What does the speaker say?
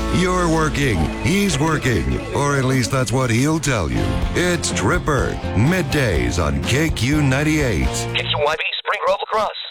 You're working, he's working, or at least that's what he'll tell you. It's Tripper, middays on KQ98. KQYB, Spring Grove, Lacrosse.